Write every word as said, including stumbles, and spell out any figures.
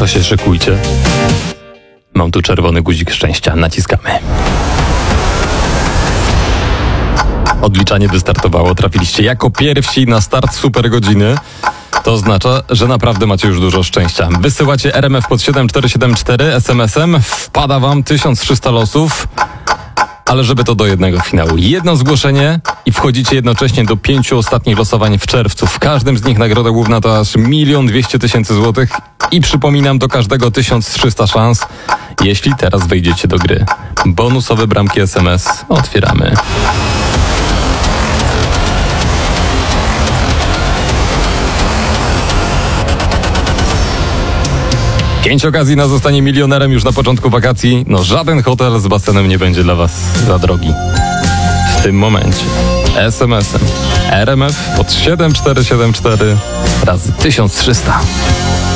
To się szykujcie. Mam tu czerwony guzik szczęścia. Naciskamy. Odliczanie wystartowało. Trafiliście jako pierwsi na start super godziny. To oznacza, że naprawdę macie już dużo szczęścia. Wysyłacie R M F pod siedem cztery siedem cztery es em esem. Wpada wam tysiąc trzysta losów. Ale żeby to do jednego finału. Jedno zgłoszenie i wchodzicie jednocześnie do pięciu ostatnich losowań w czerwcu. W każdym z nich nagroda główna to aż milion dwieście tysięcy złotych. I przypominam, do każdego tysiąc trzysta szans, jeśli teraz wejdziecie do gry. Bonusowe bramki es em es otwieramy. Pięć okazji na zostanie milionerem już na początku wakacji. No żaden hotel z basenem nie będzie dla was za drogi. W tym momencie es em esem R M F pod siedem cztery siedem cztery razy tysiąc trzysta.